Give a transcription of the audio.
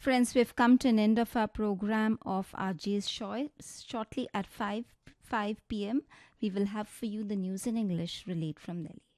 Friends, we've come to an end of our program of RJ's Choice. Shortly at 5 p.m., we will have for you the news in English relayed from Delhi.